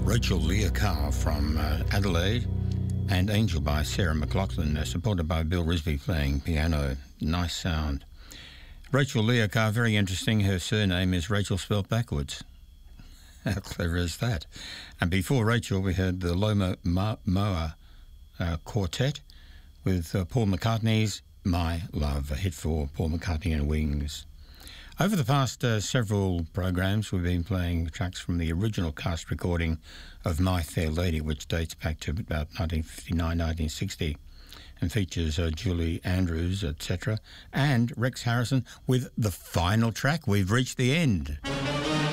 Rachel Leah Carr from Adelaide, and Angel by Sarah McLachlan, supported by Bill Risby playing piano. Nice sound. Rachel Leah Carr, very interesting. Her surname is Rachel spelt backwards. How clever is that? And before Rachel, we heard the Loma Moa Quartet with Paul McCartney's My Love, a hit for Paul McCartney and Wings. Over the past several programs, we've been playing tracks from the original cast recording of My Fair Lady, which dates back to about 1959-1960 and features Julie Andrews, etc., and Rex Harrison with the final track. We've reached the end.